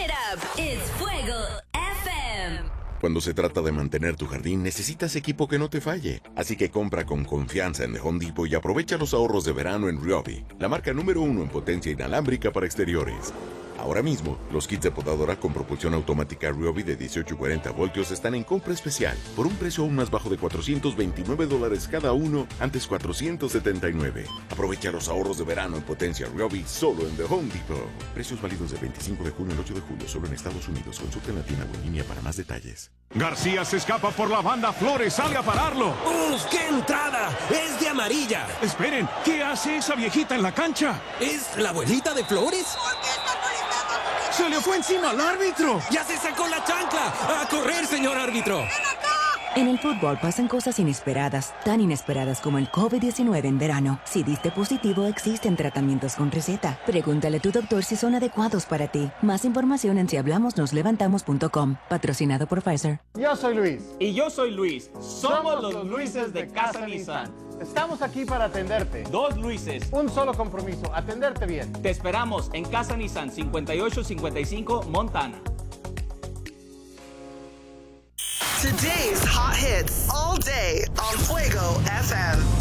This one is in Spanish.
it up. It's Fuego FM. Cuando se trata de mantener tu jardín, necesitas equipo que no te falle. Así que compra con confianza en The Home Depot y aprovecha los ahorros de verano en Ryobi, la marca número 1 en potencia inalámbrica para exteriores. Ahora mismo, los kits de podadora con propulsión automática Ryobi de 18 y 40 voltios están en compra especial por un precio aún más bajo de $429 cada uno, antes $479. Aprovecha los ahorros de verano en potencia Ryobi solo en The Home Depot. Precios válidos del 25 de junio al 8 de julio solo en Estados Unidos. Consulta en la tienda o en línea para más detalles. García se escapa por la banda, Flores sale a pararlo. ¡Uf, qué entrada! ¡Es de amarilla! Esperen, ¿qué hace esa viejita en la cancha? ¿Es la abuelita de Flores? ¿Por qué está molestando a tu ¡Se le fue encima al árbitro! ¡Ya se sacó la chancla! ¡A correr, señor árbitro! ¡Ven acá! En el fútbol pasan cosas inesperadas, tan inesperadas como el COVID-19 en verano. Si diste positivo, existen tratamientos con receta. Pregúntale a tu doctor si son adecuados para ti. Más información en sihablamosnoslevantamos.com. Patrocinado por Pfizer. Yo soy Luis. Y yo soy Luis. Somos los Luises de Casa Nissan. Estamos aquí para atenderte. Dos Luises. Un solo compromiso, atenderte bien. Te esperamos en Casa Nissan 5855 Montana. Today's hot hits all day on Fuego FM.